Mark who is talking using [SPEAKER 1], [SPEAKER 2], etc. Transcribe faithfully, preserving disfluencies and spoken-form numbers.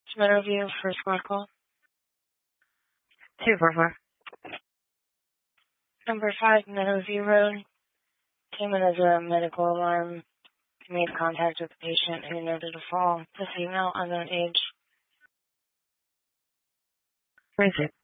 [SPEAKER 1] Meadowview for squad call.
[SPEAKER 2] two four four.
[SPEAKER 1] Number five, Meadowview Road. Came in as a medical alarm. Made contact with the patient who noted a fall. The female, unknown age.
[SPEAKER 2] Where is it?